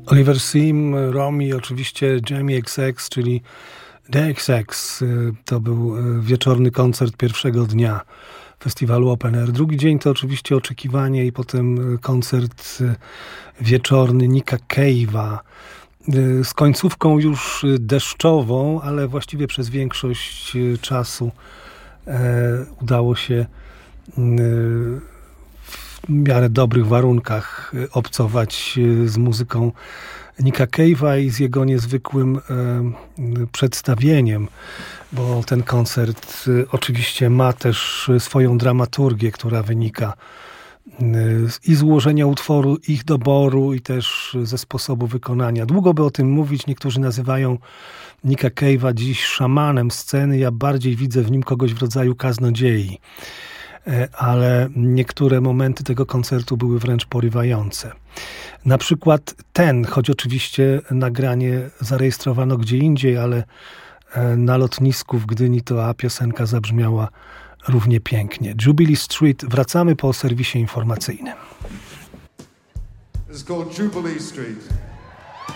Oliver Sim, Romy, oczywiście Jamie XX, czyli The XX. To był wieczorny koncert pierwszego dnia festiwalu Open Air. Drugi dzień to oczywiście oczekiwanie i potem koncert wieczorny Nicka Cave'a z końcówką już deszczową, ale właściwie przez większość czasu udało się w miarę dobrych warunkach obcować z muzyką Nicka Cave'a i z jego niezwykłym przedstawieniem, bo ten koncert oczywiście ma też swoją dramaturgię, która wynika i z ułożenia utworu, ich doboru i też ze sposobu wykonania. Długo by o tym mówić. Niektórzy nazywają Nicka Cave'a dziś szamanem sceny. Ja bardziej widzę w nim kogoś w rodzaju kaznodziei. Ale niektóre momenty tego koncertu były wręcz porywające. Na przykład ten, choć oczywiście nagranie zarejestrowano gdzie indziej, ale na lotnisku w Gdyni to piosenka zabrzmiała równie pięknie. Jubilee Street. Wracamy po serwisie informacyjnym. It's called Jubilee Street.